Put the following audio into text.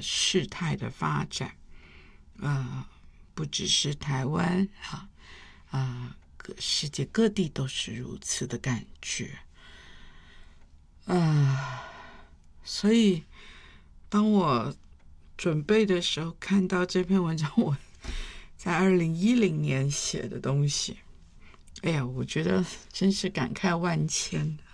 事态的发展，不只是台湾世界各地都是如此的感觉。所以当我准备的时候看到这篇文章，我在2010年写的东西，哎呀，我觉得真是感慨万千。